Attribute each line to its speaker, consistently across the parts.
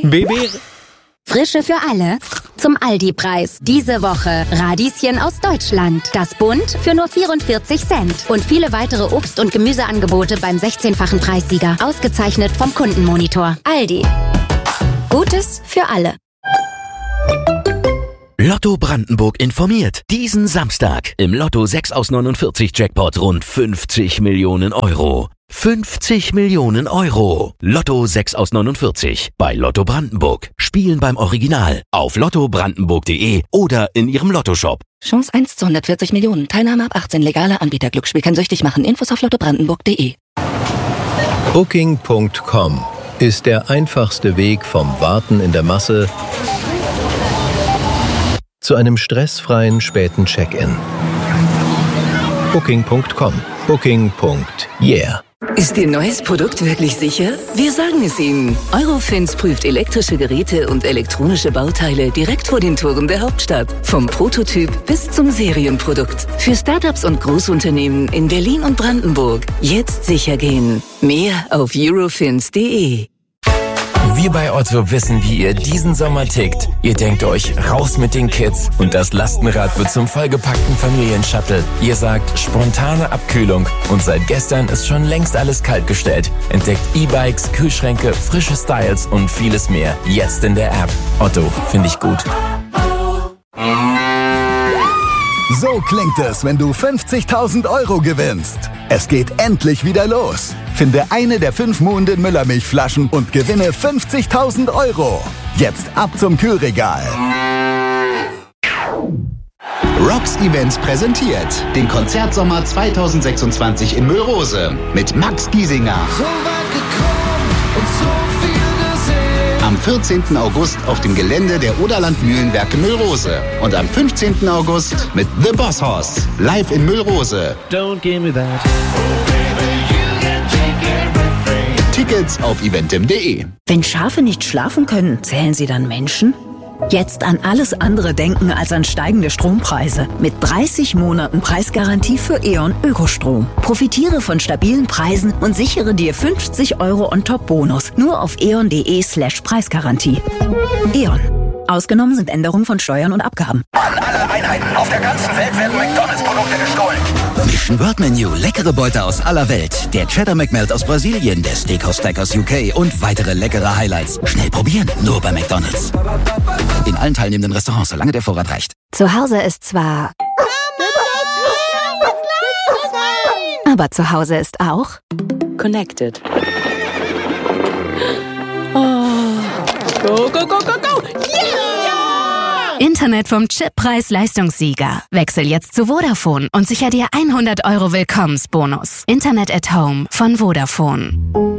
Speaker 1: Baby.
Speaker 2: Frische für alle zum Aldi-Preis. Diese Woche Radieschen aus Deutschland. Das Bund für nur 44 Cent. Und viele weitere Obst- und Gemüseangebote beim 16-fachen Preissieger. Ausgezeichnet vom Kundenmonitor. Aldi. Gutes für alle.
Speaker 3: Lotto Brandenburg informiert. Diesen Samstag im Lotto 6 aus 49 Jackpot rund 50 Millionen Euro. 50 Millionen Euro. Lotto 6 aus 49 bei Lotto Brandenburg. Spielen beim Original auf lottobrandenburg.de oder in Ihrem Lottoshop.
Speaker 4: Chance 1 zu 140 Millionen. Teilnahme ab 18. Legale Anbieter. Glücksspiel kann süchtig machen. Infos auf lottobrandenburg.de.
Speaker 5: Booking.com ist der einfachste Weg vom Warten in der Masse zu einem stressfreien späten Check-in. Booking.com. Booking.yeah.
Speaker 6: Ist Ihr neues Produkt wirklich sicher? Wir sagen es Ihnen. Eurofins prüft elektrische Geräte und elektronische Bauteile direkt vor den Toren der Hauptstadt. Vom Prototyp bis zum Serienprodukt. Für Startups und Großunternehmen in Berlin und Brandenburg. Jetzt sicher gehen. Mehr auf eurofins.de.
Speaker 7: Wir bei Otto wissen, wie ihr diesen Sommer tickt. Ihr denkt euch, raus mit den Kids und das Lastenrad wird zum vollgepackten Familienshuttle. Ihr sagt, spontane Abkühlung und seit gestern ist schon längst alles kaltgestellt. Entdeckt E-Bikes, Kühlschränke, frische Styles und vieles mehr. Jetzt in der App. Otto, finde ich gut.
Speaker 8: So klingt es, wenn du 50.000 € gewinnst. Es geht endlich wieder los. Finde eine der 5 Muhnden Müllermilchflaschen und gewinne 50.000 €. Jetzt ab zum Kühlregal.
Speaker 9: Rocks Events präsentiert den Konzertsommer 2026 in Müllrose mit Max Giesinger. Am 14. August auf dem Gelände der Oderland Mühlenwerke Müllrose. Und am 15. August mit The Boss Hoss. Live in Müllrose.
Speaker 1: Don't give me that.
Speaker 9: Tickets auf eventim.de.
Speaker 10: Wenn Schafe nicht schlafen können, zählen sie dann Menschen? Jetzt an alles andere denken als an steigende Strompreise. Mit 30 Monaten Preisgarantie für E.ON Ökostrom. Profitiere von stabilen Preisen und sichere dir 50 € on-top-Bonus. Nur auf eon.de/Preisgarantie. E.ON. Ausgenommen sind Änderungen von Steuern und Abgaben.
Speaker 11: An alle Einheiten auf der ganzen Welt werden McDonalds-Produkte gestohlen.
Speaker 12: Mission World Menu, leckere Beute aus aller Welt. Der Cheddar McMelt aus Brasilien, der Steakhouse Stack aus UK und weitere leckere Highlights. Schnell probieren, nur bei McDonalds. In allen teilnehmenden Restaurants, solange der Vorrat reicht.
Speaker 2: Zu Hause ist zwar... Aber zu Hause ist auch...
Speaker 6: Connected.
Speaker 13: Go, go, go, go, go!
Speaker 2: Yeah! Internet vom Chip-Preis-Leistungssieger. Wechsel jetzt zu Vodafone und sicher dir 100 € Willkommensbonus. Internet at Home von Vodafone.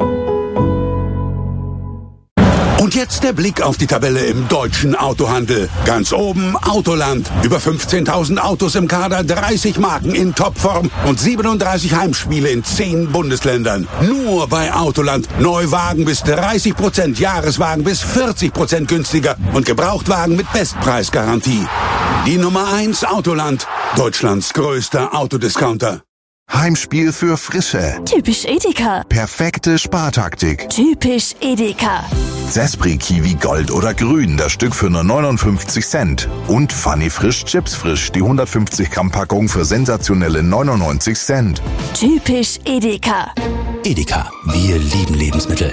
Speaker 14: Und jetzt der Blick auf die Tabelle im deutschen Autohandel. Ganz oben Autoland. Über 15.000 Autos im Kader, 30 Marken in Topform und 37 Heimspiele in 10 Bundesländern. Nur bei Autoland. Neuwagen bis 30%, Jahreswagen bis 40% günstiger und Gebrauchtwagen mit Bestpreisgarantie. Die Nummer 1 Autoland. Deutschlands größter Autodiscounter.
Speaker 15: Heimspiel für Frische.
Speaker 13: Typisch Edeka.
Speaker 15: Perfekte Spartaktik.
Speaker 13: Typisch Edeka.
Speaker 15: Zespri Kiwi Gold oder Grün, das Stück für nur 59 Cent. Und Funny Frisch Chips Frisch, die 150 Gramm Packung für sensationelle 99 Cent.
Speaker 13: Typisch Edeka.
Speaker 12: Edeka, wir lieben Lebensmittel.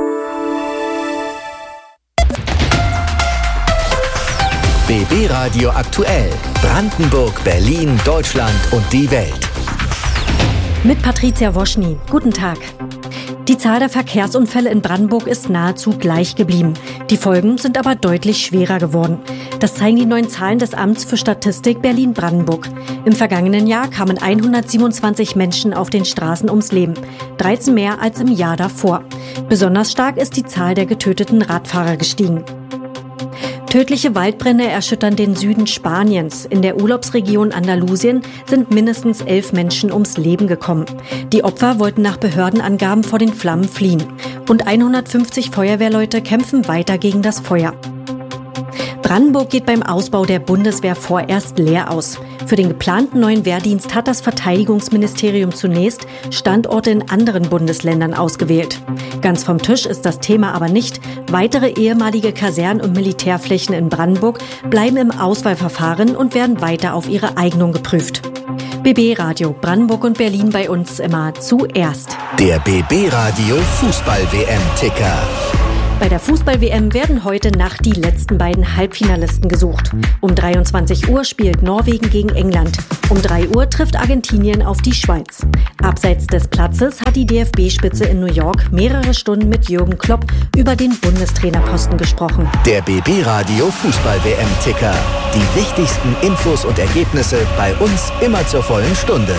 Speaker 3: BB Radio aktuell. Brandenburg, Berlin, Deutschland und die Welt.
Speaker 16: Mit Patricia Woschny. Guten Tag. Die Zahl der Verkehrsunfälle in Brandenburg ist nahezu gleich geblieben. Die Folgen sind aber deutlich schwerer geworden. Das zeigen die neuen Zahlen des Amts für Statistik Berlin-Brandenburg. Im vergangenen Jahr kamen 127 Menschen auf den Straßen ums Leben. 13 mehr als im Jahr davor. Besonders stark ist die Zahl der getöteten Radfahrer gestiegen. Tödliche Waldbrände erschüttern den Süden Spaniens. In der Urlaubsregion Andalusien sind mindestens 11 Menschen ums Leben gekommen. Die Opfer wollten nach Behördenangaben vor den Flammen fliehen. Rund 150 Feuerwehrleute kämpfen weiter gegen das Feuer. Brandenburg geht beim Ausbau der Bundeswehr vorerst leer aus. Für den geplanten neuen Wehrdienst hat das Verteidigungsministerium zunächst Standorte in anderen Bundesländern ausgewählt. Ganz vom Tisch ist das Thema aber nicht. Weitere ehemalige Kasernen- und Militärflächen in Brandenburg bleiben im Auswahlverfahren und werden weiter auf ihre Eignung geprüft. BB Radio Brandenburg und Berlin bei uns immer zuerst.
Speaker 12: Der BB Radio Fußball-WM-Ticker.
Speaker 16: Bei der Fußball-WM werden heute Nacht die letzten beiden Halbfinalisten gesucht. Um 23 Uhr spielt Norwegen gegen England. Um 3 Uhr trifft Argentinien auf die Schweiz. Abseits des Platzes hat die DFB-Spitze in New York mehrere Stunden mit Jürgen Klopp über den Bundestrainerposten gesprochen.
Speaker 12: Der BB Radio Fußball-WM-Ticker. Die wichtigsten Infos und Ergebnisse bei uns immer zur vollen Stunde.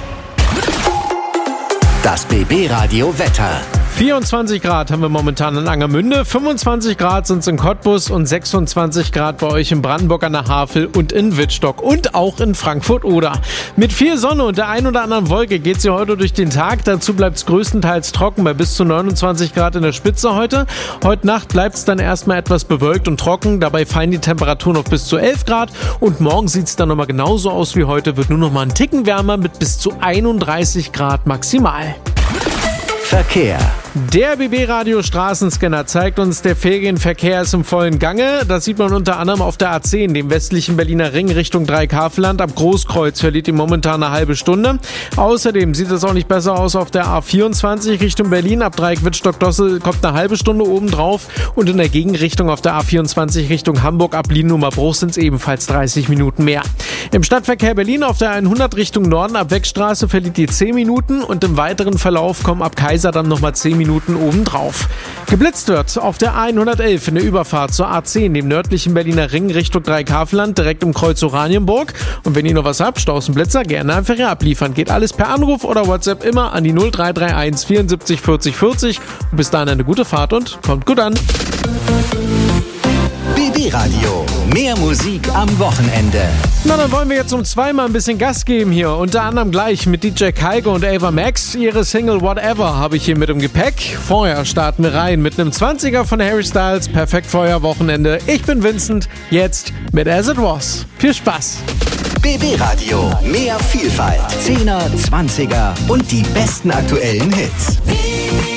Speaker 12: Das BB Radio Wetter.
Speaker 1: 24 Grad haben wir momentan in Angermünde, 25 Grad sind es in Cottbus und 26 Grad bei euch in Brandenburg an der Havel und in Wittstock und auch in Frankfurt-Oder. Mit viel Sonne und der ein oder anderen Wolke geht sie heute durch den Tag. Dazu bleibt es größtenteils trocken bei bis zu 29 Grad in der Spitze heute. Heute Nacht bleibt es dann erstmal etwas bewölkt und trocken. Dabei fallen die Temperaturen auf bis zu 11 Grad und morgen sieht es dann nochmal genauso aus wie heute. Wird nur noch mal einen Ticken wärmer mit bis zu 31 Grad maximal.
Speaker 12: Verkehr.
Speaker 1: Der BB-Radio Straßenscanner zeigt uns, der Ferienverkehr ist im vollen Gange. Das sieht man unter anderem auf der A10, dem westlichen Berliner Ring Richtung Dreieckhavelland. Ab Großkreuz verliert die momentan eine halbe Stunde. Außerdem sieht es auch nicht besser aus auf der A24 Richtung Berlin. Ab Dreieck Wittstock-Dossel kommt eine halbe Stunde obendrauf. Und in der Gegenrichtung auf der A24 Richtung Hamburg ab Lien-Nummerbruch sind es ebenfalls 30 Minuten mehr. Im Stadtverkehr Berlin auf der 100 Richtung Norden ab Weckstraße verliert die 10 Minuten. Und im weiteren Verlauf kommen ab Kaiserdamm nochmal 10 Minuten obendrauf. Geblitzt wird auf der A111 in der Überfahrt zur A10, dem nördlichen Berliner Ring Richtung Dreieckhavelland, direkt im Kreuz Oranienburg. Und wenn ihr noch was habt, Staus und Blitzer, gerne einfach hier abliefern. Geht alles per Anruf oder WhatsApp immer an die 0331 74 40 40. Und bis dahin eine gute Fahrt und kommt gut an.
Speaker 12: BB Radio. Mehr Musik am Wochenende.
Speaker 1: Na, dann wollen wir jetzt um 2 mal ein bisschen Gas geben hier. Unter anderem gleich mit DJ Kaigo und Ava Max. Ihre Single Whatever habe ich hier mit im Gepäck. Vorher starten wir rein mit einem 20er von Harry Styles. Perfekt für euer Wochenende. Ich bin Vincent. Jetzt mit As It Was. Viel Spaß.
Speaker 12: BB Radio. Mehr Vielfalt. 10er, 20er und die besten aktuellen Hits.